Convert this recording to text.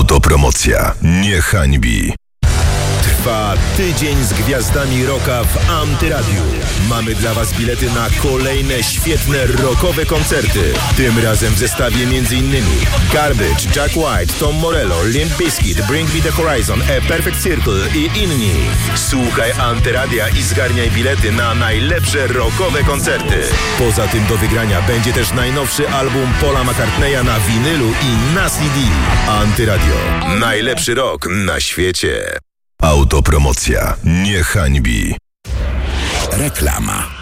Autopromocja nie hańbi. Trwa tydzień z gwiazdami rocka w Antyradiu. Mamy dla Was bilety na kolejne świetne rockowe koncerty. Tym razem w zestawie m.in. Garbage, Jack White, Tom Morello, Limp Bizkit, Bring Me The Horizon, A Perfect Circle i inni. Słuchaj Antyradia i zgarniaj bilety na najlepsze rockowe koncerty. Poza tym do wygrania będzie też najnowszy album Paula McCartneya na winylu i na CD. Antyradio. Najlepszy rock na świecie. Autopromocja nie hańbi. Reklama.